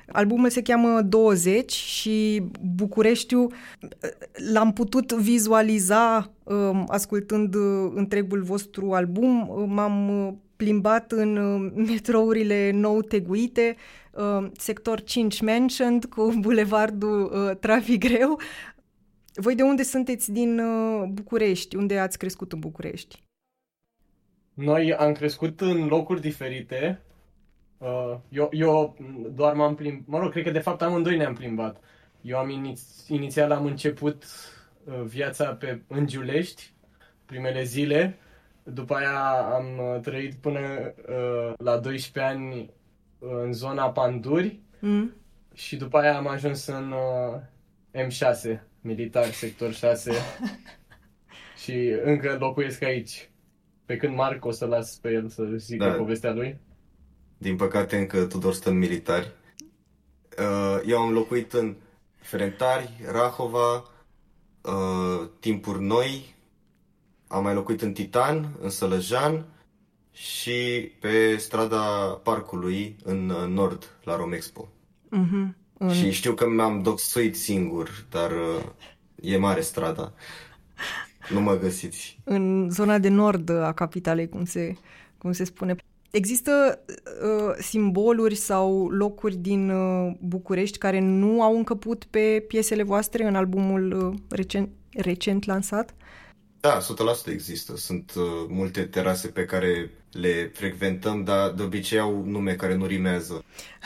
Albumul se cheamă 20 și Bucureștiul l-am putut vizualiza ascultând întregul vostru album. M-am plimbat în metrourile nou teguite, sector 5 Mentioned cu bulevardul Trafic Greu. Voi de unde sunteți din București? Unde ați crescut în București? Noi am crescut în locuri diferite. Eu doar m-am plimbat. Mă rog, cred că de fapt amândoi ne-am plimbat. Eu inițial am început viața în Giulești, primele zile. După aia am trăit până la 12 ani în zona Panduri. Și după aia am ajuns în M6, militar, sector 6. Și încă locuiesc aici. Pe când Marc o să las pe el să zică povestea lui. Din păcate încă Tudor stă în militari. Eu am locuit în Ferentari, Rahova, Timpuri Noi, am mai locuit în Titan, în Sălăjan și pe strada Parcului în nord, la Romexpo. Și știu că m-am doxuit singur, dar e mare strada. Nu mă găsiți. În zona de nord a capitalei, cum se spune. Există simboluri sau locuri din București care nu au încăput pe piesele voastre în albumul recent lansat? Da, 100% există. Sunt multe terase pe care le frecventăm, dar de obicei au nume care nu rimează.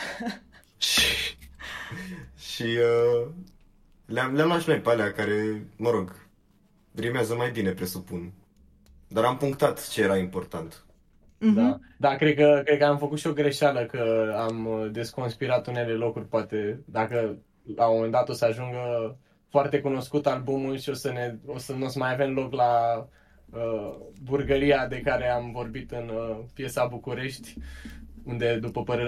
și le-am luat și noi pe alea care, mă rog, rimează mai bine, presupun. Dar am punctat ce era important. Da, cred că am făcut și o greșeală, că am desconspirat unele locuri, poate dacă la un moment dat o să ajungă foarte cunoscut albumul și nu o să mai avem loc la burgăria de care am vorbit în piesa București, unde, după părerea